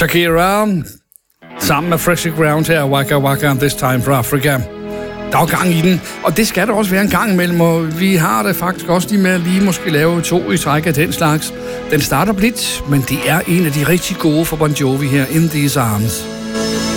Shakira sammen med Fresh Ground her, Waka Waka, This Time for Africa. Der er gang i den, og det skal der også være en gang imellem, og vi har det faktisk også lige med at lige måske lave 2 i træk af den slags. Den starter blidt, men det er en af de rigtig gode for Bon Jovi her, In These Arms.